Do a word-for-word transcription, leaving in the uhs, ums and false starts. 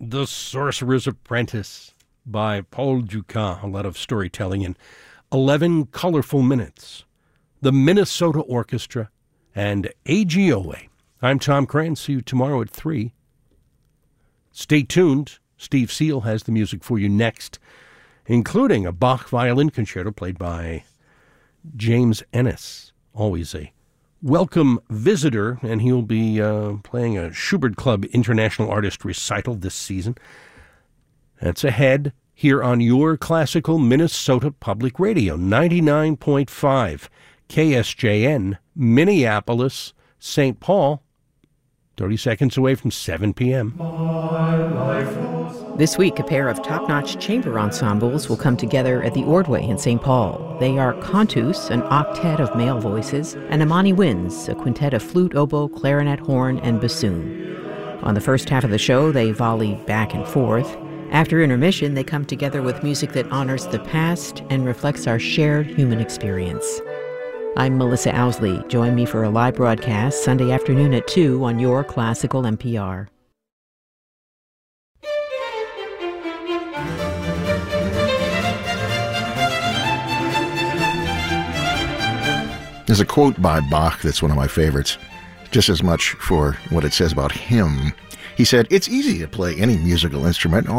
The Sorcerer's Apprentice by Paul Dukas, a lot of storytelling in eleven colorful minutes. The Minnesota Orchestra and A G O A. I'm Tom Cran. See you tomorrow at three. Stay tuned. Steve Seal has the music for you next, including a Bach violin concerto played by James Ennis. Always a welcome visitor, and he'll be uh, playing a Schubert Club International Artist Recital this season. That's ahead here on your classical Minnesota Public Radio, ninety-nine point five K S J N, Minneapolis, Saint Paul, thirty seconds away from seven p.m. This week, a pair of top-notch chamber ensembles will come together at the Ordway in Saint Paul. They are Cantus, an octet of male voices, and Amani Winds, a quintet of flute, oboe, clarinet, horn, and bassoon. On the first half of the show, they volley back and forth. After intermission, they come together with music that honors the past and reflects our shared human experience. I'm Melissa Owsley. Join me for a live broadcast Sunday afternoon at two on your classical N P R. There's a quote by Bach that's one of my favorites, just as much for what it says about him. He said, "It's easy to play any musical instrument. All